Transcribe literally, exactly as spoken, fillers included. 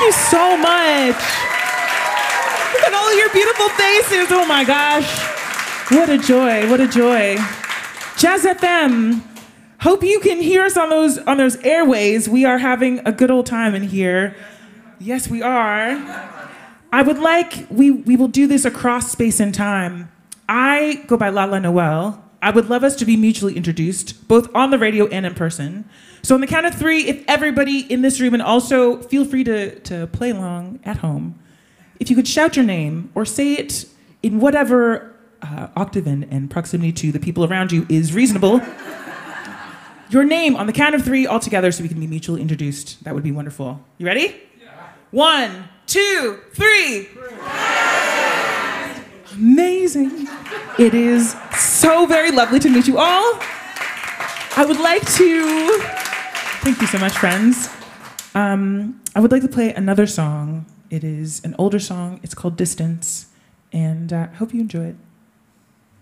you so much. Look at all your beautiful faces. Oh my gosh. What a joy, what a joy. Jazz F M. Hope you can hear us on those on those airways. We are having a good old time in here. Yes, we are. I would like, we, we will do this across space and time. I go by Lala Noel. I would love us to be mutually introduced, both on the radio and in person. So on the count of three, if everybody in this room, and also feel free to, to play along at home, if you could shout your name or say it in whatever uh, octave and, and proximity to the people around you is reasonable. Your name on the count of three all together so we can be mutually introduced. That would be wonderful. You ready? Yeah. One, two, three. Amazing. It is so very lovely to meet you all. I would like to, thank you so much, friends. Um, I would like to play another song. It is an older song. It's called Distance, and I uh, hope you enjoy it.